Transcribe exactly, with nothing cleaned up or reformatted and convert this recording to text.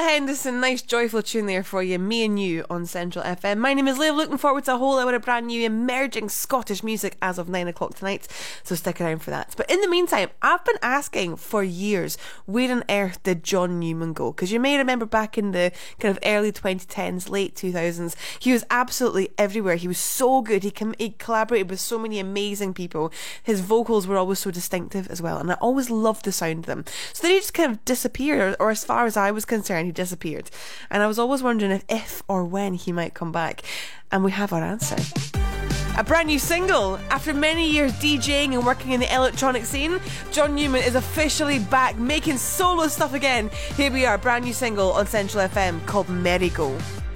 Henderson, nice joyful tune there for you, Me and You on Central F M. My name is Liv, looking forward to a whole hour of brand new emerging Scottish music as of nine o'clock tonight, so stick around for that. But in the meantime, I've been asking for years, where on earth did John Newman go? Because you may remember back in the kind of early twenty tens, late two thousands, he was absolutely everywhere. He was so good, he, com- he collaborated with so many amazing people. His vocals were always so distinctive as well, and I always loved the sound of them. So then he just kind of disappeared, or, or as far as I was concerned, he disappeared. And I was always wondering if, if or when he might come back. And we have our answer. A brand new single. After many years DJing and working in the electronic scene, John Newman is officially back making solo stuff again. Here we are, brand new single on Central F M called Merry Go.